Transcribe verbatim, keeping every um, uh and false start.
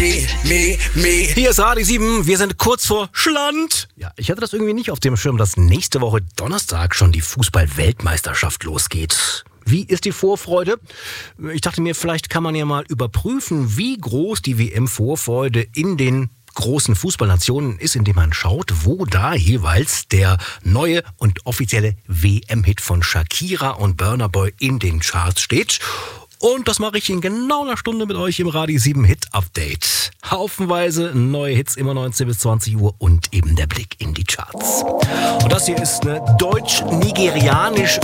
me, me, me. Hier ist Radio sieben, wir sind kurz vor Schland. Ja, ich hatte das irgendwie nicht auf dem Schirm, dass nächste Woche Donnerstag schon die Fußball-Weltmeisterschaft losgeht. Wie ist die Vorfreude? Ich dachte mir, vielleicht kann man ja mal überprüfen, wie groß die W M-Vorfreude in den großen Fußballnationen ist, indem man schaut, wo da jeweils der neue und offizielle W M-Hit von Shakira und Burna Boy in den Charts steht. Und das mache ich in genau einer Stunde mit euch im Radio sieben Hit Update. Haufenweise neue Hits, immer neunzehn bis zwanzig Uhr und eben der Blick in die Charts. Und das hier ist eine deutsch-nigerianisch